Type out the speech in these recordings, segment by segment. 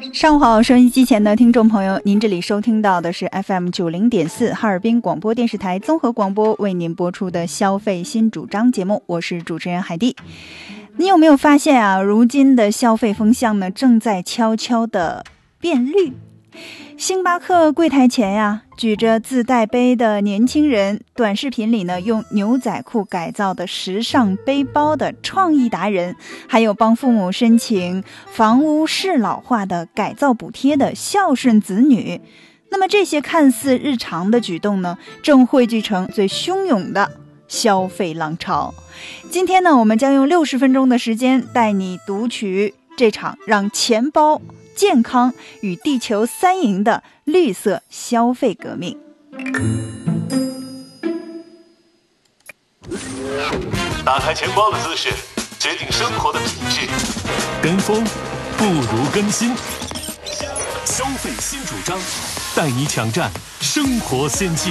上午好，收音机前的听众朋友，您这里收听到的是 FM90.4 哈尔滨广播电视台综合广播为您播出的消费新主张节目，我是主持人海蒂。你有没有发现啊，如今的消费风向呢，正在悄悄的变绿。星巴克柜台前呀，举着自带杯的年轻人，短视频里呢，用牛仔裤改造的时尚背包的创意达人，还有帮父母申请房屋适老化的改造补贴的孝顺子女。那么这些看似日常的举动呢，正汇聚成最汹涌的消费浪潮。今天呢，我们将用60分钟的时间带你读取这场让钱包、健康与地球三赢的绿色消费革命。 打开钱包的姿势，决定生活的品质。 跟风不如跟新，消费新主张，带你抢占生活先机。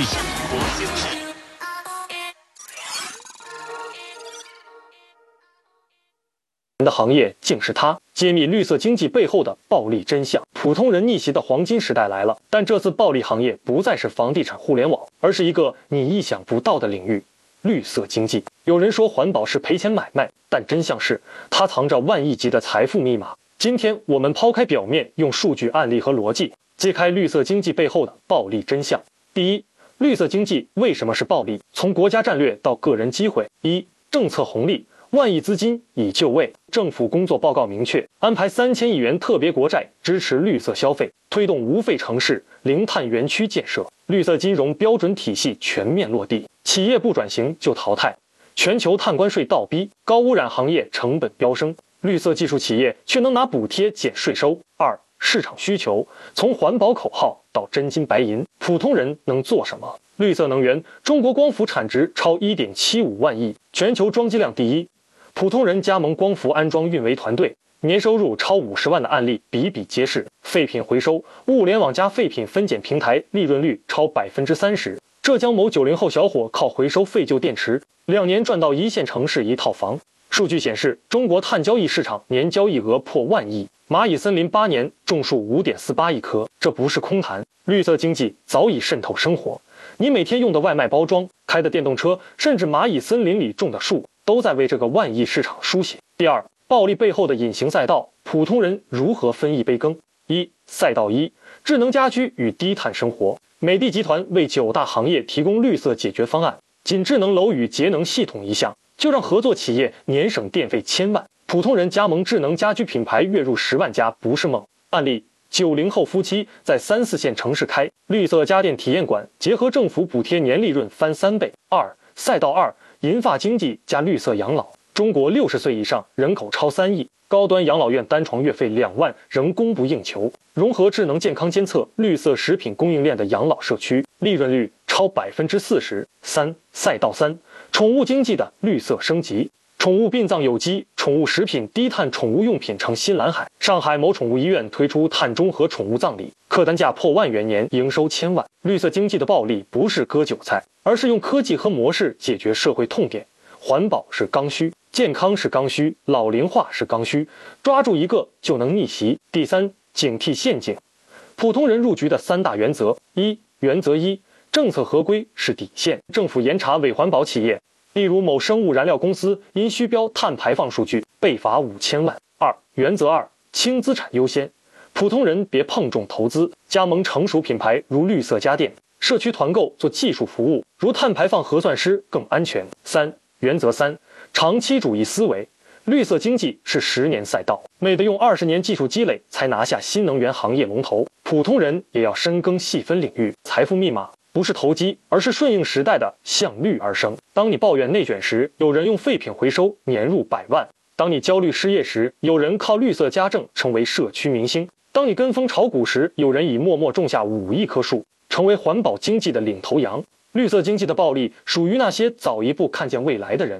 的行业竟是它，揭秘绿色经济背后的暴利真相。普通人逆袭的黄金时代来了，但这次暴利行业不再是房地产互联网，而是一个你意想不到的领域——绿色经济。有人说环保是赔钱买卖，但真相是它藏着万亿级的财富密码。今天我们抛开表面，用数据、案例和逻辑揭开绿色经济背后的暴利真相。第一，绿色经济为什么是暴利？从国家战略到个人机会。一、政策红利。万亿资金已就位，政府工作报告明确，安排3000亿元特别国债支持绿色消费，推动无废城市、零碳园区建设，绿色金融标准体系全面落地，企业不转型就淘汰，全球碳关税倒逼，高污染行业成本飙升，绿色技术企业却能拿补贴减税收。二、市场需求，从环保口号到真金白银，普通人能做什么？绿色能源，中国光伏产值超1.75万亿，全球装机量第一。普通人加盟光伏安装运维团队，年收入超50万的案例比比皆是。废品回收，物联网加废品分拣平台利润率超30%。浙江某90后小伙靠回收废旧电池，2年赚到1线城市1套房。数据显示，中国碳交易市场年交易额破万亿，蚂蚁森林8年种树5.48亿棵，这不是空谈。绿色经济早已渗透生活，你每天用的外卖包装、开的电动车，甚至蚂蚁森林里种的树，都在为这个万亿市场书写。第二，暴利背后的隐形赛道，普通人如何分一杯羹？赛道一，智能家居与低碳生活。美的集团为9大行业提供绿色解决方案，仅智能楼宇节能系统一项，就让合作企业年省电费1000万。普通人加盟智能家居品牌月入10万家不是梦。案例：90后夫妻在3、4线城市开绿色家电体验馆，结合政府补贴，年利润翻3倍。赛道二，银发经济加绿色养老。中国60岁以上人口超3亿，高端养老院单床月费2万仍供不应求。融合智能健康监测、绿色食品供应链的养老社区，利润率超40%。赛道三，宠物经济的绿色升级。宠物殡葬有机、宠物食品、低碳宠物用品成新蓝海。上海某宠物医院推出碳中和宠物葬礼，客单价破万元，年营收1000万。绿色经济的暴利不是割韭菜，而是用科技和模式解决社会痛点。环保是刚需，健康是刚需，老龄化是刚需，抓住一个就能逆袭。第三，警惕陷阱。普通人入局的3大原则。原则一，政策合规是底线，政府严查伪环保企业，例如某生物燃料公司因虚标碳排放数据被罚5000万。原则二，轻资产优先，普通人别碰重投资，加盟成熟品牌如绿色家电，社区团购做技术服务，如碳排放核算师更安全。原则三，长期主义思维，绿色经济是10年赛道，美得用20年技术积累才拿下新能源行业龙头，普通人也要深耕细分领域。财富密码不是投机，而是顺应时代的向绿而生。当你抱怨内卷时，有人用废品回收年入100万；当你焦虑失业时，有人靠绿色家政成为社区明星；当你跟风炒股时，有人以默默种下5亿棵树，成为环保经济的领头羊。绿色经济的暴利属于那些早一步看见未来的人。